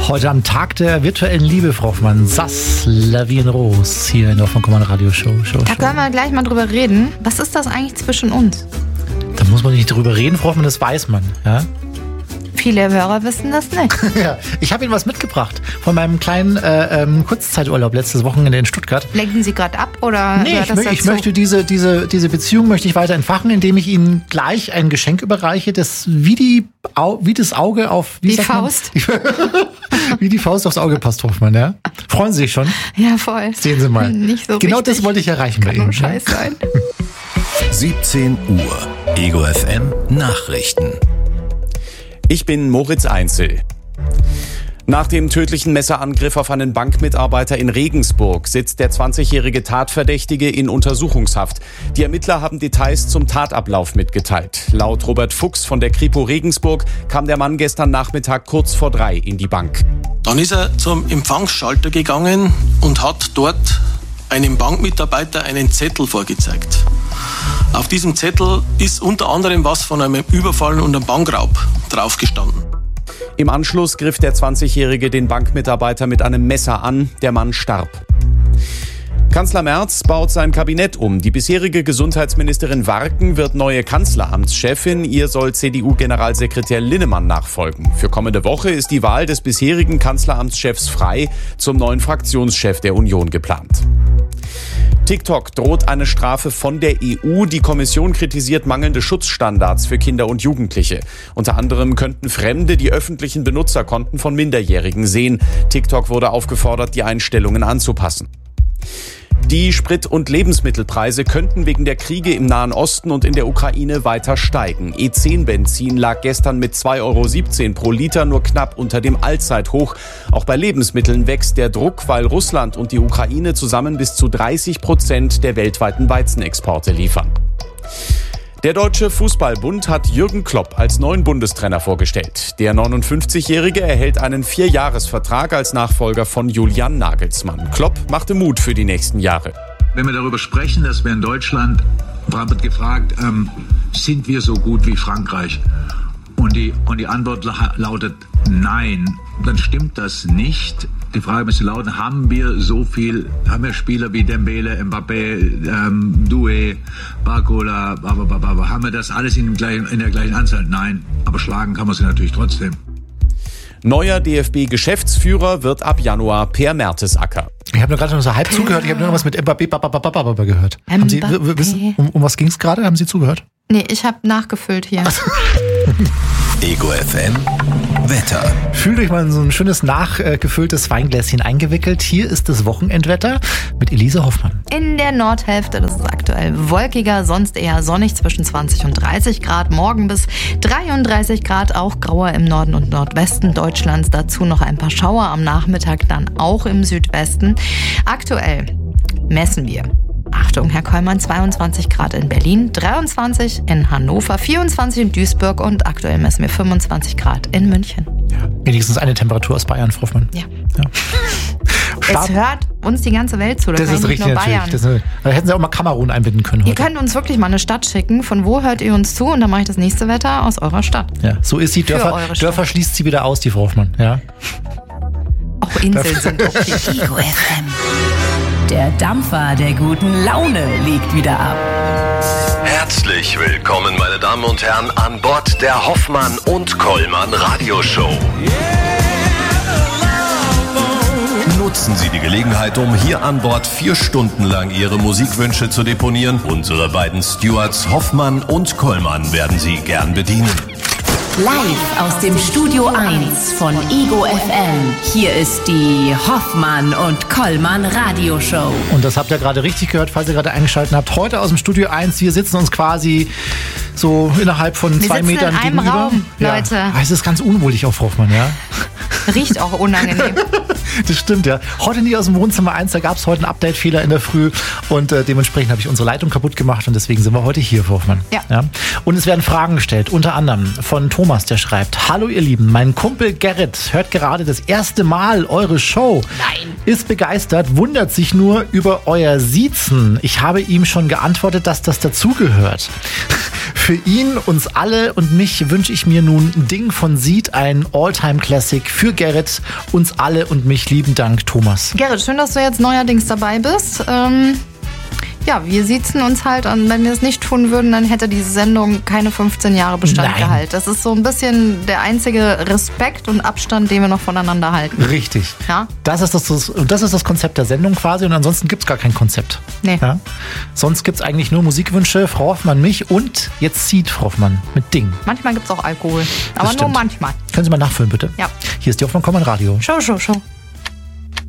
Heute am Tag der virtuellen Liebe, Frau Hoffmann. Sass, La Vie en Rose hier in der von Kommand Radio Show. Da können wir gleich mal drüber reden. Was ist das eigentlich zwischen uns? Da muss man nicht drüber reden, Frau Hoffmann, das weiß man. Ja? Viele Hörer wissen das nicht. Ja, ich habe Ihnen was mitgebracht von meinem kleinen Kurzzeiturlaub letztes Wochenende in Stuttgart. Lenken Sie gerade ab oder? Nee, ich möchte diese Beziehung möchte ich weiter entfachen, indem ich Ihnen gleich ein Geschenk überreiche, das wie das Auge auf wie Faust. Wie die Faust aufs Auge passt, Hoffmann, ja? Freuen Sie sich schon? Ja, voll. Sehen Sie mal. Nicht so genau richtig. Das wollte ich erreichen Kann bei Ihnen. nur Scheiß sein. 17 Uhr. Ego FM Nachrichten. Ich bin Moritz Einzel. Nach dem tödlichen Messerangriff auf einen Bankmitarbeiter in Regensburg sitzt der 20-jährige Tatverdächtige in Untersuchungshaft. Die Ermittler haben Details zum Tatablauf mitgeteilt. Laut Robert Fuchs von der Kripo Regensburg kam der Mann gestern Nachmittag kurz vor 3 in die Bank. Dann ist er zum Empfangsschalter gegangen und hat dort einem Bankmitarbeiter einen Zettel vorgezeigt. Auf diesem Zettel ist unter anderem was von einem Überfall und einem Bankraub draufgestanden. Im Anschluss griff der 20-Jährige den Bankmitarbeiter mit einem Messer an. Der Mann starb. Kanzler Merz baut sein Kabinett um. Die bisherige Gesundheitsministerin Warken wird neue Kanzleramtschefin. Ihr soll CDU-Generalsekretär Linnemann nachfolgen. Für kommende Woche ist die Wahl des bisherigen Kanzleramtschefs Frey zum neuen Fraktionschef der Union geplant. TikTok droht eine Strafe von der EU. Die Kommission kritisiert mangelnde Schutzstandards für Kinder und Jugendliche. Unter anderem könnten Fremde die öffentlichen Benutzerkonten von Minderjährigen sehen. TikTok wurde aufgefordert, die Einstellungen anzupassen. Die Sprit- und Lebensmittelpreise könnten wegen der Kriege im Nahen Osten und in der Ukraine weiter steigen. E10-Benzin lag gestern mit 2,17 € pro Liter nur knapp unter dem Allzeithoch. Auch bei Lebensmitteln wächst der Druck, weil Russland und die Ukraine zusammen bis zu 30% der weltweiten Weizenexporte liefern. Der Deutsche Fußballbund hat Jürgen Klopp als neuen Bundestrainer vorgestellt. Der 59-Jährige erhält einen 4-Jahres-Vertrag als Nachfolger von Julian Nagelsmann. Klopp machte Mut für die nächsten Jahre. Wenn wir darüber sprechen, dass wir in Deutschland, wird gefragt, sind wir so gut wie Frankreich? Und die Antwort lautet nein, dann stimmt das nicht. Die Frage müsste lauten, haben wir Spieler wie Dembele, Mbappé, Doué, Barcola, haben wir das alles in der gleichen Anzahl? Nein, aber schlagen kann man sie natürlich trotzdem. Neuer DFB-Geschäftsführer wird ab Januar Per Mertesacker. Ich habe nur gerade noch so halb zugehört. Ich habe nur was mit Mbappé gehört. Haben Sie wissen, um was ging es gerade? Haben Sie zugehört? Nee, ich habe nachgefüllt hier. Ego FM Wetter. Fühlt euch mal in so ein schönes nachgefülltes Weingläschen eingewickelt. Hier ist das Wochenendwetter mit Elise Hoffmann. In der Nordhälfte, das ist aktuell wolkiger, sonst eher sonnig zwischen 20 und 30 Grad. Morgen bis 33 Grad, auch grauer im Norden und Nordwesten Deutschlands. Dazu noch ein paar Schauer am Nachmittag, dann auch im Südwesten. Aktuell messen wir. Achtung, Herr Kollmann, 22 Grad in Berlin, 23 in Hannover, 24 in Duisburg und aktuell messen wir 25 Grad in München. Ja, wenigstens eine Temperatur aus Bayern, Frau Hoffmann. Ja. Es hört uns die ganze Welt zu, das ist richtig, nur Bayern. Da hätten Sie auch mal Kamerun einbinden können heute. Ihr könnt uns wirklich mal eine Stadt schicken. Von wo hört ihr uns zu? Und dann mache ich das nächste Wetter aus eurer Stadt. Ja, so ist sie. Dörfer schließt sie wieder aus, die Frau Hoffmann. Ja. Auch Inseln sind okay. Ego FM. Der Dampfer der guten Laune legt wieder ab. Herzlich willkommen, meine Damen und Herren, an Bord der Hoffmann und Kollmann Radioshow. Nutzen Sie die Gelegenheit, um hier an Bord 4 Stunden lang Ihre Musikwünsche zu deponieren. Unsere beiden Stewards Hoffmann und Kollmann werden Sie gern bedienen. Live aus dem Studio 1 von Ego FM. Hier ist die Hoffmann und Kollmann Radioshow. Und das habt ihr gerade richtig gehört, falls ihr gerade eingeschaltet habt. Heute aus dem Studio 1. Wir sitzen uns quasi so innerhalb von 2 Metern in einem gegenüber. Raum, Leute. Ja. Es ist ganz unwohlig auf Hoffmann, ja. Riecht auch unangenehm. Das stimmt, ja. Heute nicht aus dem Wohnzimmer 1, da gab es heute einen Update-Fehler in der Früh und dementsprechend habe ich unsere Leitung kaputt gemacht und deswegen sind wir heute hier, Frau Hoffmann. Ja. Und es werden Fragen gestellt, unter anderem von Thomas, der schreibt: Hallo ihr Lieben, mein Kumpel Gerrit hört gerade das erste Mal eure Show. Nein. Ist begeistert, wundert sich nur über euer Siezen. Ich habe ihm schon geantwortet, dass das dazugehört. für ihn, uns alle und mich wünsche ich mir nun Ding von Seed, ein All-Time-Classic für Gerrit, uns alle und mich. Lieben Dank, Thomas. Gerrit, schön, dass du jetzt neuerdings dabei bist. Ja, wir siezen uns halt und wenn wir es nicht tun würden, dann hätte diese Sendung keine 15 Jahre Bestand gehalten. Das ist so ein bisschen der einzige Respekt und Abstand, den wir noch voneinander halten. Richtig. Ja? Das ist das Konzept der Sendung quasi und ansonsten gibt es gar kein Konzept. Nee. Ja? Sonst gibt es eigentlich nur Musikwünsche, Frau Hoffmann, mich und jetzt Seed, Frau Hoffmann, mit Ding. Manchmal gibt es auch Alkohol, aber nur manchmal. Können Sie mal nachfüllen, bitte? Ja. Hier ist die Hoffmann-Kollmann Radio. Show.